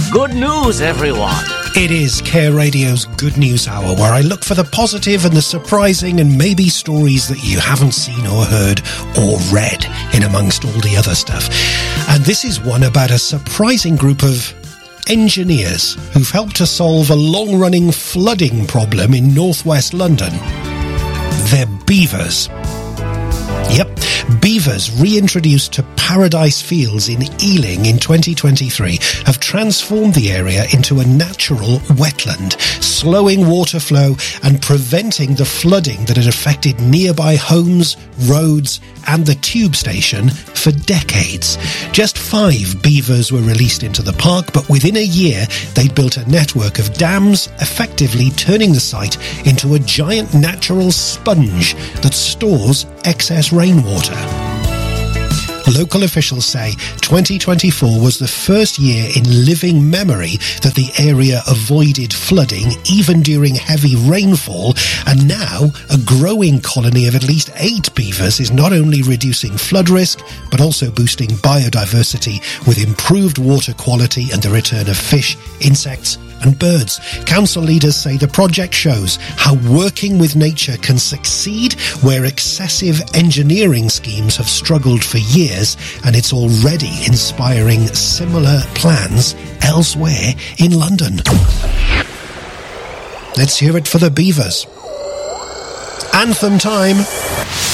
Good news, everyone. It is Care Radio's Good News Hour, where I look for the positive and the surprising and maybe stories that you haven't seen or heard or read in amongst all the other stuff. And this is one about a surprising group of engineers who've helped to solve a long-running flooding problem in northwest London. They're beavers. Yep, beavers reintroduced to Paradise Fields in Ealing in 2023 have transformed the area into a natural wetland, slowing water flow and preventing the flooding that had affected nearby homes, roads and the tube station for decades. Just 5 beavers were released into the park, but within a year they'd built a network of dams, effectively turning the site into a giant natural sponge that stores excess rainwater. Local officials say 2024 was the first year in living memory that the area avoided flooding even during heavy rainfall, and now a growing colony of at least 8 beavers is not only reducing flood risk but also boosting biodiversity with improved water quality and the return of fish, insects and birds. Council leaders say the project shows how working with nature can succeed where excessive engineering schemes have struggled for years, and it's already inspiring similar plans elsewhere in London. Let's hear it for the beavers. Anthem time.